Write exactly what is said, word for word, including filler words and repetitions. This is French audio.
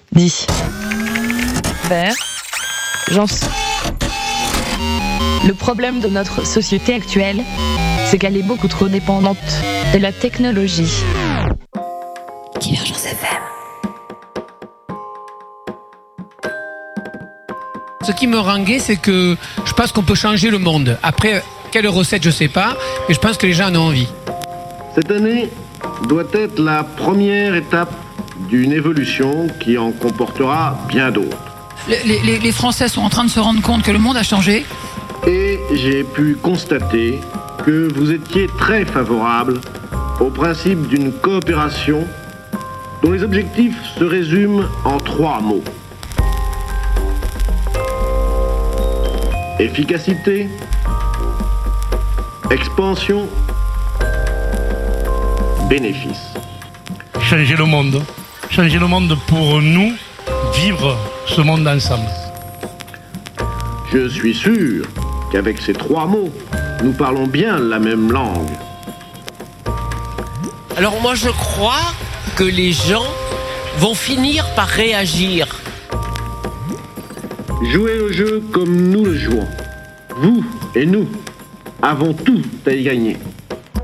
Dis. Vert. J'en sais. Le problème de notre société actuelle, c'est qu'elle est beaucoup trop dépendante de la technologie. Divergence F M. Ce qui me rend gai, c'est que je pense qu'on peut changer le monde. Après, quelle recette, je sais pas, mais je pense que les gens en ont envie. Cette année doit être la première étape d'une évolution qui en comportera bien d'autres. Les, les, les Français sont en train de se rendre compte que le monde a changé. Et j'ai pu constater que vous étiez très favorable au principe d'une coopération dont les objectifs se résument en trois mots. Efficacité, expansion, bénéfice. Changer le monde. Changer le monde pour nous, vivre ce monde ensemble. Je suis sûr qu'avec ces trois mots, nous parlons bien la même langue. Alors moi je crois que les gens vont finir par réagir. Jouez au jeu comme nous le jouons. Vous et nous avons tout à y gagner.